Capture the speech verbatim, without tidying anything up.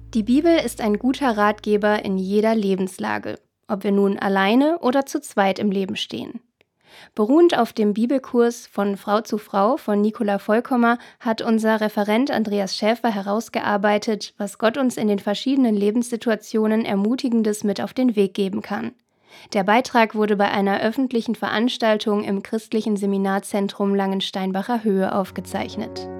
Die Bibel ist ein guter Ratgeber in jeder Lebenslage, ob wir nun alleine oder zu zweit im Leben stehen. Beruhend auf dem Bibelkurs von Frau zu Frau von Nicola Volkommer hat unser Referent Andreas Schäfer herausgearbeitet, was Gott uns in den verschiedenen Lebenssituationen Ermutigendes mit auf den Weg geben kann. Der Beitrag wurde bei einer öffentlichen Veranstaltung im christlichen Seminarzentrum Langensteinbacher Höhe aufgezeichnet.